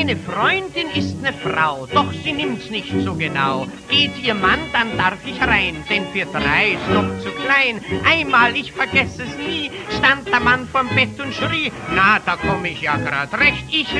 Meine Freundin ist ne Frau, doch sie nimmt's nicht so genau. Geht ihr Mann, dann darf ich rein, denn für 3 ist noch zu klein. Einmal, ich vergesse es nie, stand der Mann vorm Bett und schrie, na, da komm ich ja grad recht. Ich